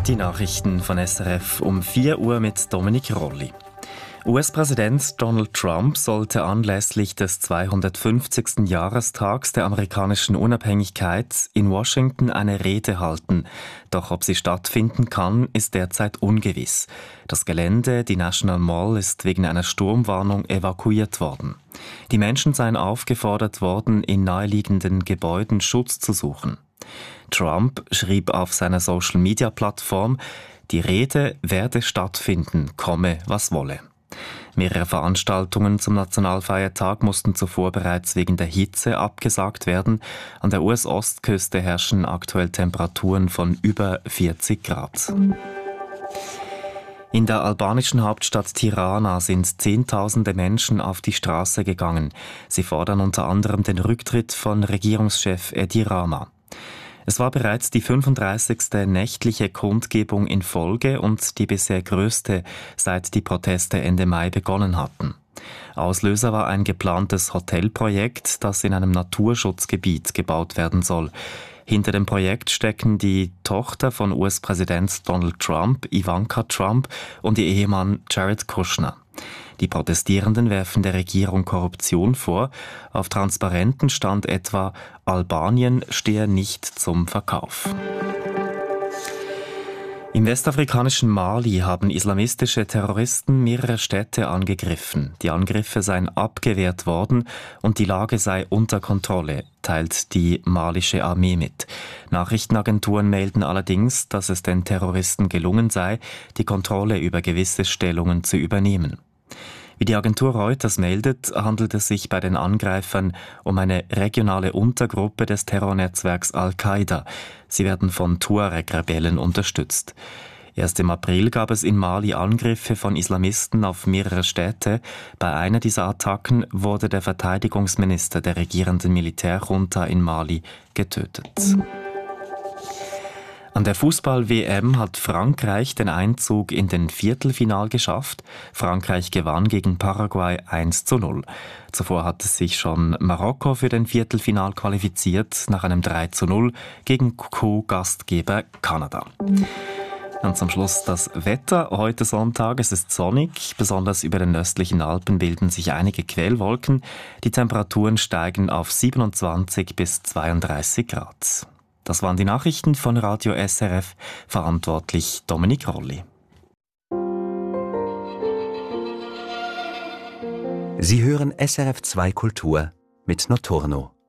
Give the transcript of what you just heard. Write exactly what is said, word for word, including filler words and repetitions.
Die Nachrichten von S R F um vier Uhr mit Dominik Rolli. U S-Präsident Donald Trump sollte anlässlich des zweihundertfünfzigsten Jahrestags der amerikanischen Unabhängigkeit in Washington eine Rede halten. Doch ob sie stattfinden kann, ist derzeit ungewiss. Das Gelände, die National Mall, ist wegen einer Sturmwarnung evakuiert worden. Die Menschen seien aufgefordert worden, in naheliegenden Gebäuden Schutz zu suchen. Trump schrieb auf seiner Social-Media-Plattform, die Rede werde stattfinden, komme was wolle. Mehrere Veranstaltungen zum Nationalfeiertag mussten zuvor bereits wegen der Hitze abgesagt werden. An der U S-Ostküste herrschen aktuell Temperaturen von über vierzig Grad. In der albanischen Hauptstadt Tirana sind Zehntausende Menschen auf die Straße gegangen. Sie fordern unter anderem den Rücktritt von Regierungschef Edi Rama. Es war bereits die fünfunddreißigste nächtliche Kundgebung in Folge und die bisher größte, seit die Proteste Ende Mai begonnen hatten. Auslöser war ein geplantes Hotelprojekt, das in einem Naturschutzgebiet gebaut werden soll. Hinter dem Projekt stecken die Tochter von U S-Präsident Donald Trump, Ivanka Trump, und ihr Ehemann Jared Kushner. Die Protestierenden werfen der Regierung Korruption vor. Auf Transparenten stand etwa, Albanien stehe nicht zum Verkauf. Im westafrikanischen Mali haben islamistische Terroristen mehrere Städte angegriffen. Die Angriffe seien abgewehrt worden und die Lage sei unter Kontrolle, teilt die malische Armee mit. Nachrichtenagenturen melden allerdings, dass es den Terroristen gelungen sei, die Kontrolle über gewisse Stellungen zu übernehmen. Wie die Agentur Reuters meldet, handelt es sich bei den Angreifern um eine regionale Untergruppe des Terrornetzwerks Al-Qaida. Sie werden von Tuareg-Rebellen unterstützt. Erst im April gab es in Mali Angriffe von Islamisten auf mehrere Städte. Bei einer dieser Attacken wurde der Verteidigungsminister der regierenden Militärjunta in Mali getötet. An der Fußball-W M hat Frankreich den Einzug in den Viertelfinal geschafft. Frankreich gewann gegen Paraguay eins zu null. Zuvor hatte sich schon Marokko für den Viertelfinal qualifiziert, nach einem drei zu null gegen Co-Gastgeber Kanada. Und zum Schluss das Wetter. Heute Sonntag, es ist sonnig. Besonders über den östlichen Alpen bilden sich einige Quellwolken. Die Temperaturen steigen auf siebenundzwanzig bis zweiunddreißig Grad. Das waren die Nachrichten von Radio S R F, verantwortlich Dominik Rolli. Sie hören S R F zwei Kultur mit Notorno.